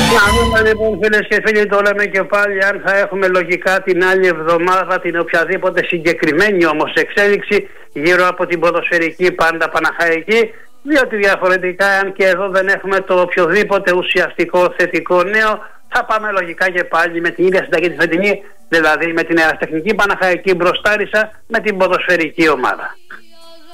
Να δούμε λοιπόν, φίλες και φίλοι, το λέμε και πάλι, αν θα έχουμε λογικά την άλλη εβδομάδα την οποιαδήποτε συγκεκριμένη όμως εξέλιξη γύρω από την ποδοσφαιρική πάντα Παναχαϊκή, διότι διαφορετικά, αν και εδώ δεν έχουμε το οποιοδήποτε ουσιαστικό θετικό νέο, θα πάμε λογικά και πάλι με την ίδια συνταγή τη φετινή, δηλαδή με την Ερασιτεχνική Παναχαϊκή μπροστάρισα με την ποδοσφαιρική ομάδα.